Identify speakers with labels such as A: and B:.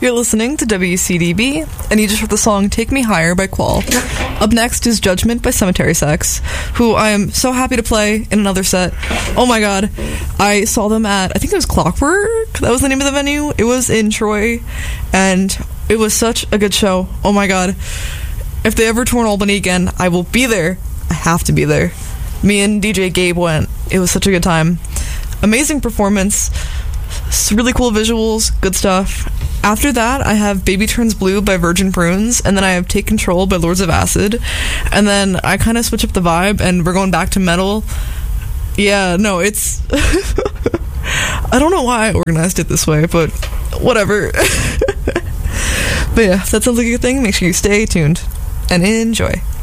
A: You're listening to WCDB, and you just heard the song Take Me Higher by Qual. Up next is Judgment by Cemetery Sex, who I am so happy to play in another set. Oh my god. I saw them at, I think it was Clockwork? That was the name of the venue. It was in Troy, and it was such a good show. Oh my god. If they ever tour in Albany again, I will be there. I have to be there. Me and DJ Gabe went. It was such a good time. Amazing performance. Really cool visuals. Good stuff. After that, I have Baby Turns Blue by Virgin Prunes, and then I have Take Control by Lords of Acid, and then I kind of switch up the vibe, and we're going back to metal. Yeah, no, it's... I don't know why I organized it this way, but whatever. But yeah, if that sounds like a good thing, make sure you stay tuned and enjoy.